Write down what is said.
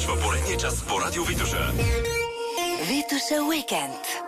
в поредния час по Радио Витоша. Витоша Уикенд.